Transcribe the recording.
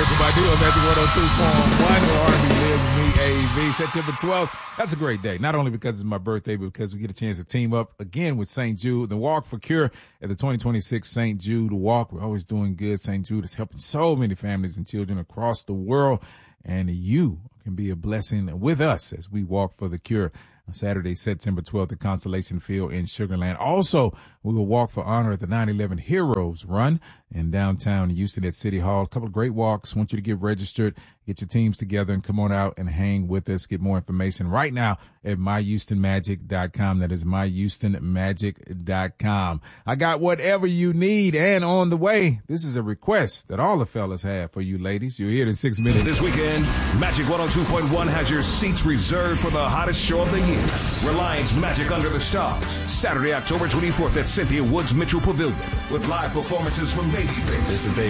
Erykah Badu on Magic 102.1 where R&B lives with me, AV. September 12th. That's a great day. Not only because it's my birthday, but because we get a chance to team up again with St. Jude. The Walk for Cure at the 2026 St. Jude Walk. We're always doing good. St. Jude is helping so many families and children across the world. And you can be a blessing with us as we walk for the cure. On Saturday, September 12th at Constellation Field in Sugar Land. Also, we will walk for honor at the 9/11 Heroes Run in downtown Houston at City Hall. A couple of great walks. Want you to get registered, get your teams together, and come on out and hang with us. Get more information right now at myhoustonmagic.com. That is myhoustonmagic.com. I got whatever you need, and on the way, this is a request that all the fellas have for you ladies. You'll hear it in 6 minutes. This weekend, Magic 102.1 has your seats reserved for the hottest show of the year. Reliance Magic Under the Stars, Saturday, October 24th at Cynthia Woods Mitchell Pavilion with live performances from Babyface.